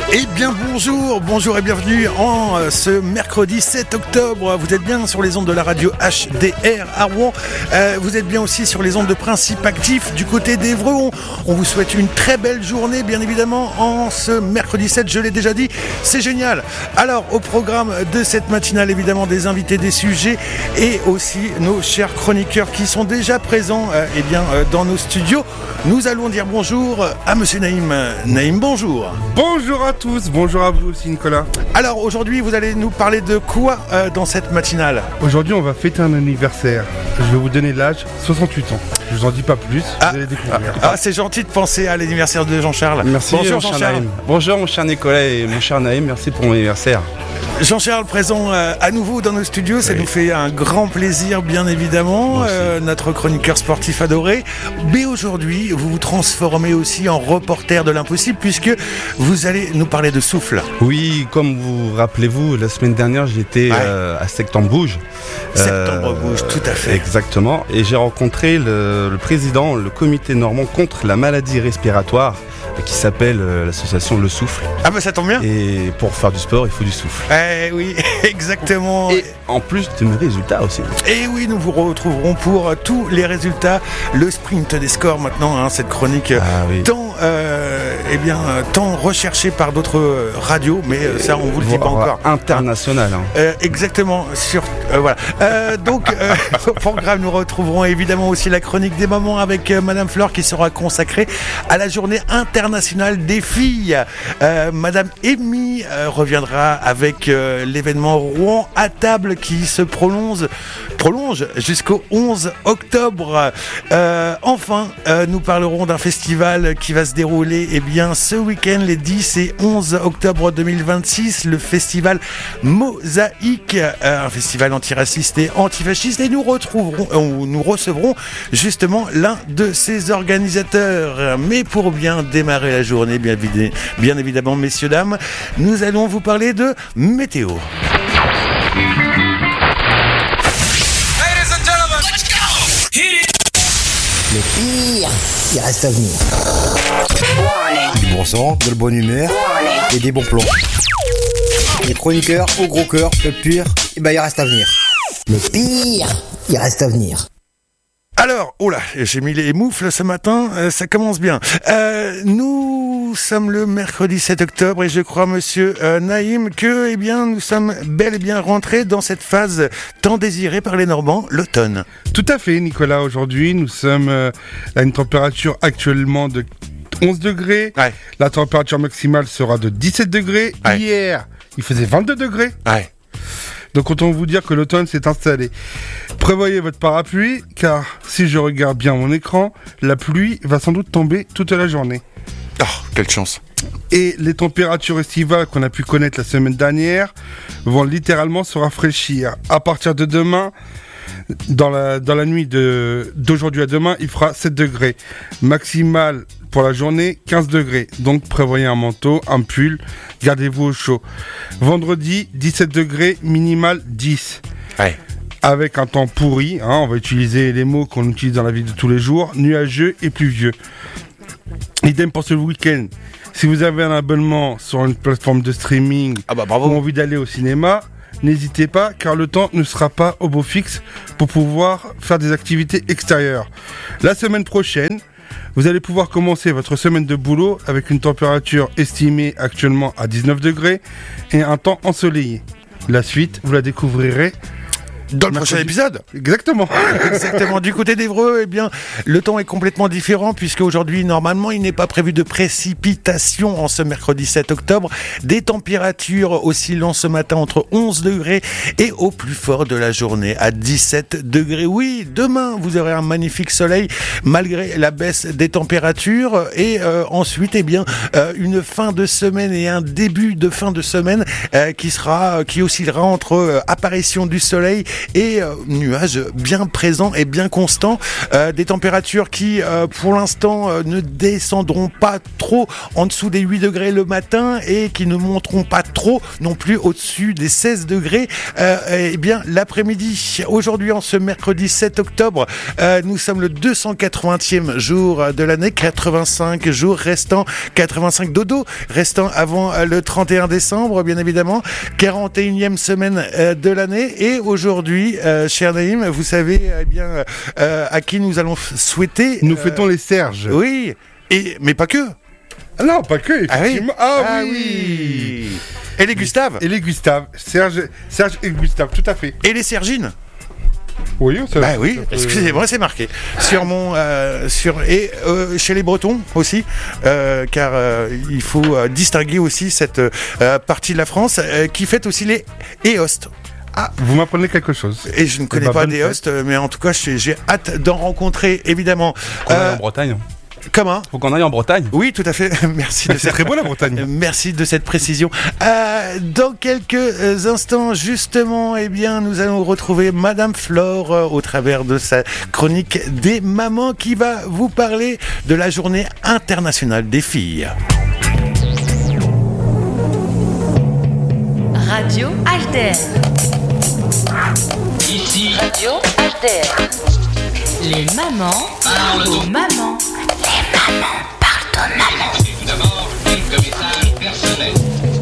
Eh bien bonjour et bienvenue en ce mercredi 7 octobre. Vous êtes bien sur les ondes de la radio HDR à Rouen. Vous êtes bien aussi sur les ondes de Principe Actif du côté d'Évreux. On vous souhaite une très belle journée, bien évidemment, en ce mercredi 7, je l'ai déjà dit, c'est génial. Alors, au programme de cette matinale, évidemment, des invités, des sujets et aussi nos chers chroniqueurs qui sont déjà présents dans nos studios. Nous allons dire bonjour à Monsieur Naïm. Naïm, bonjour. Bonjour à tous, bonjour à vous aussi Nicolas. Alors aujourd'hui vous allez nous parler de quoi dans cette matinale ? Aujourd'hui on va fêter un anniversaire. Je vais vous donner l'âge, 68 ans. Je vous en dis pas plus, vous allez découvrir. C'est gentil de penser à l'anniversaire de Jean-Charles. Merci. Bonjour Jean-Charles. Bonjour mon cher Nicolas et mon cher Naïm, merci pour mon anniversaire. Jean-Charles présent à nouveau dans nos studios, ça nous fait un grand plaisir bien évidemment, notre chroniqueur sportif adoré. Mais aujourd'hui, vous vous transformez aussi en reporter de l'impossible puisque vous allez nous parler de souffle. Oui, comme vous rappelez-vous, la semaine dernière j'étais à Septembre Bouge. Septembre Bouge, tout à fait. Exactement, et j'ai rencontré le président, le comité normand contre la maladie respiratoire qui s'appelle l'association Le Souffle. Ah bah ça tombe bien. Et pour faire du sport, il faut du souffle. Oui, exactement. Et en plus de mes résultats aussi. Et oui, nous vous retrouverons pour tous les résultats. Le sprint des scores maintenant, cette chronique tant recherchée par d'autres radios, mais ça on vous le dit pas encore. International. Exactement. Donc, au programme, nous retrouverons évidemment aussi la chronique des mamans avec Madame Flore qui sera consacrée à la journée internationale des filles. Madame Amy reviendra avec l'événement Rouen à table qui se prolonge jusqu'au 11 octobre. Enfin, nous parlerons d'un festival qui va se dérouler ce week-end, les 10 et 11 octobre 2026, le festival Mosaïque, un festival antiraciste et antifasciste, et nous recevrons justement l'un de ses organisateurs. Mais pour bien démarrer la journée, bien évidemment, messieurs, dames, nous allons vous parler de météo. Le pire, il reste à venir. Du bon sang, de la bonne humeur et des bons plans. Les chroniqueurs au gros cœur, le pire, il reste à venir. Le pire, il reste à venir. Alors, j'ai mis les moufles ce matin, ça commence bien. Nous sommes le mercredi 7 octobre et je crois, monsieur Naïm, que nous sommes bel et bien rentrés dans cette phase tant désirée par les Normands, l'automne. Tout à fait Nicolas, aujourd'hui nous sommes à une température actuellement de 11 degrés. Ouais. La température maximale sera de 17 degrés. Ouais. Hier, il faisait 22 degrés. Ouais. Donc autant vous dire que l'automne s'est installé. Prévoyez votre parapluie, car si je regarde bien mon écran, la pluie va sans doute tomber toute la journée. Oh, quelle chance. Et les températures estivales qu'on a pu connaître la semaine dernière vont littéralement se rafraîchir. À partir de demain, dans la nuit d'aujourd'hui à demain, il fera 7 degrés. Maximal pour la journée, 15 degrés. Donc prévoyez un manteau, un pull, gardez-vous au chaud. Vendredi, 17 degrés, minimal 10. Ouais. Avec un temps pourri, on va utiliser les mots qu'on utilise dans la vie de tous les jours, nuageux et pluvieux. Idem pour ce week-end. Si vous avez un abonnement sur une plateforme de streaming ou envie d'aller au cinéma, n'hésitez pas, car le temps ne sera pas au beau fixe pour pouvoir faire des activités extérieures. La semaine prochaine, vous allez pouvoir commencer votre semaine de boulot avec une température estimée actuellement à 19 degrés et un temps ensoleillé. La suite, vous la découvrirez dans le prochain épisode. Exactement. Exactement. Du côté d'Évreux, le temps est complètement différent puisque aujourd'hui, normalement, il n'est pas prévu de précipitations en ce mercredi 7 octobre. Des températures oscillant ce matin entre 11 degrés et au plus fort de la journée à 17 degrés. Oui, demain, vous aurez un magnifique soleil malgré la baisse des températures et ensuite, une fin de semaine et un début de fin de semaine qui oscillera entre apparition du soleil et nuages bien présents et bien constants. Des températures qui, pour l'instant, ne descendront pas trop en dessous des 8 degrés le matin et qui ne monteront pas trop non plus au-dessus des 16 degrés. Eh bien, l'après-midi, aujourd'hui, en ce mercredi 7 octobre, nous sommes le 280e jour de l'année, 85 jours restants, 85 dodo restant avant le 31 décembre, bien évidemment, 41e semaine de l'année. Et aujourd'hui, cher Naïm, vous savez bien à qui nous allons souhaiter. Nous fêtons les Serges. Oui, mais pas que. Non, pas que, effectivement. Ah oui. Et les Gustave. Et les Gustave. Serge et Gustave, tout à fait. Et les Sergines. Oui, ça. Bah oui, excusez-moi, c'est marqué sur mon chez les Bretons aussi, car il faut distinguer aussi cette partie de la France qui fête aussi les Éostes. Ah, vous m'apprenez quelque chose. Et je ne connais pas des Éostes, mais en tout cas, j'ai hâte d'en rencontrer, évidemment. Qu'on aille en Bretagne. Comment ? Faut qu'on aille en Bretagne. Oui, tout à fait. Merci. C'est très beau la Bretagne. Merci de cette précision. Dans quelques instants, justement, eh bien, nous allons retrouver Madame Flore au travers de sa chronique des mamans qui va vous parler de la journée internationale des filles. Radio Alter. Ici Radio Alter. Les mamans parlent aux mamans. Les mamans parlent aux mamans. Et tout d'abord, quelques messages personnels.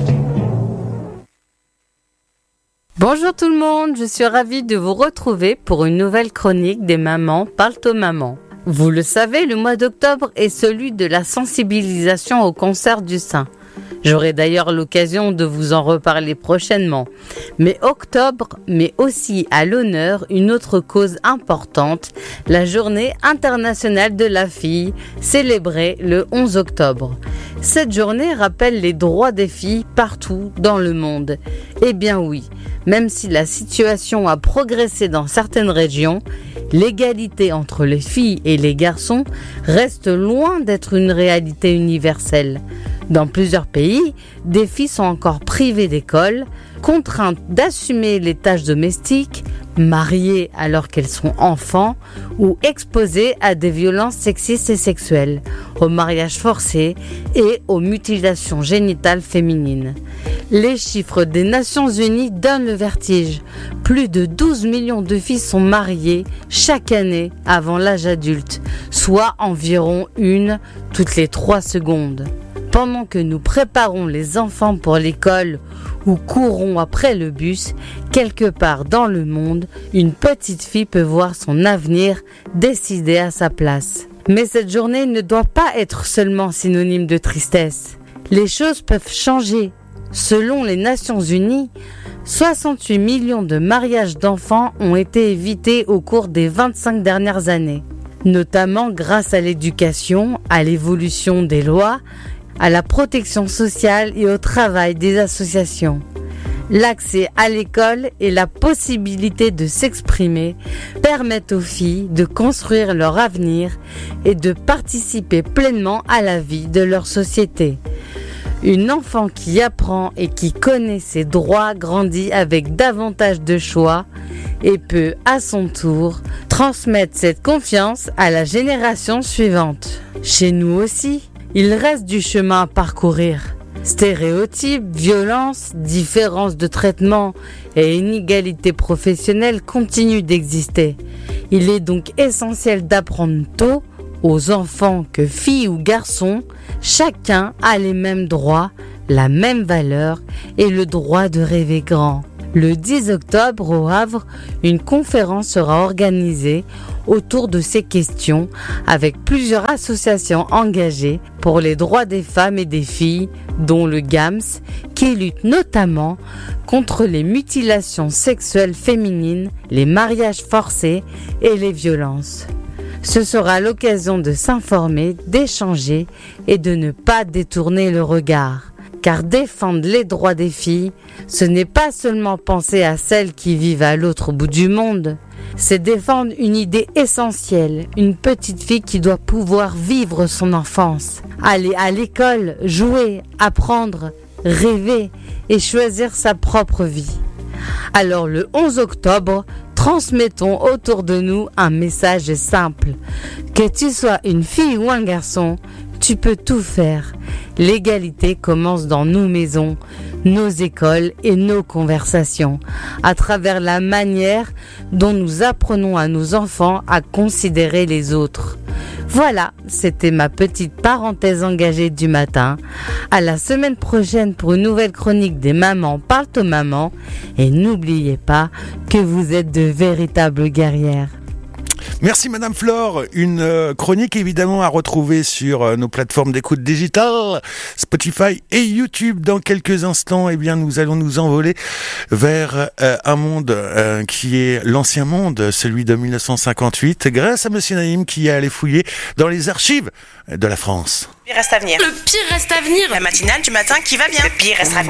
Bonjour tout le monde, je suis ravie de vous retrouver pour une nouvelle chronique des mamans parlent aux mamans. Vous le savez, le mois d'octobre est celui de la sensibilisation au cancer du sein. J'aurai d'ailleurs l'occasion de vous en reparler prochainement. Mais octobre met aussi à l'honneur une autre cause importante, la Journée internationale de la fille, célébrée le 11 octobre. Cette journée rappelle les droits des filles partout dans le monde. Eh bien oui, même si la situation a progressé dans certaines régions, l'égalité entre les filles et les garçons reste loin d'être une réalité universelle. Dans plusieurs pays, des filles sont encore privées d'école, contraintes d'assumer les tâches domestiques, mariées alors qu'elles sont enfants ou exposées à des violences sexistes et sexuelles, au mariage forcé et aux mutilations génitales féminines. Les chiffres des Nations Unies donnent le vertige. Plus de 12 millions de filles sont mariées chaque année avant l'âge adulte, soit environ une toutes les 3 secondes. Pendant que nous préparons les enfants pour l'école ou courons après le bus, quelque part dans le monde, une petite fille peut voir son avenir décidé à sa place. Mais cette journée ne doit pas être seulement synonyme de tristesse. Les choses peuvent changer. Selon les Nations Unies, 68 millions de mariages d'enfants ont été évités au cours des 25 dernières années, notamment grâce à l'éducation, à l'évolution des lois, à la protection sociale et au travail des associations. L'accès à l'école et la possibilité de s'exprimer permettent aux filles de construire leur avenir et de participer pleinement à la vie de leur société. Une enfant qui apprend et qui connaît ses droits grandit avec davantage de choix et peut, à son tour, transmettre cette confiance à la génération suivante. Chez nous aussi, il reste du chemin à parcourir. Stéréotypes, violences, différences de traitement et inégalités professionnelles continuent d'exister. Il est donc essentiel d'apprendre tôt aux enfants que filles ou garçons, chacun a les mêmes droits, la même valeur et le droit de rêver grand. Le 10 octobre au Havre, une conférence sera organisée autour de ces questions avec plusieurs associations engagées pour les droits des femmes et des filles, dont le GAMS, qui lutte notamment contre les mutilations sexuelles féminines, les mariages forcés et les violences. Ce sera l'occasion de s'informer, d'échanger et de ne pas détourner le regard. Car défendre les droits des filles, ce n'est pas seulement penser à celles qui vivent à l'autre bout du monde. C'est défendre une idée essentielle, une petite fille qui doit pouvoir vivre son enfance, aller à l'école, jouer, apprendre, rêver et choisir sa propre vie. Alors le 11 octobre, Transmettons autour de nous un message simple. Que tu sois une fille ou un garçon, tu peux tout faire. L'égalité commence dans nos maisons, nos écoles et nos conversations, à travers la manière dont nous apprenons à nos enfants à considérer les autres. Voilà, c'était ma petite parenthèse engagée du matin. À la semaine prochaine pour une nouvelle chronique des mamans parlent aux mamans. Et n'oubliez pas que vous êtes de véritables guerrières. Merci Madame Flore, une chronique évidemment à retrouver sur nos plateformes d'écoute digitale, Spotify et YouTube. Dans quelques instants, eh bien, nous allons nous envoler vers un monde qui est l'ancien monde, celui de 1958, grâce à Monsieur Naïm qui est allé fouiller dans les archives de la France. Le pire reste à venir. Le pire reste à venir. La matinale du matin qui va bien. Le pire restera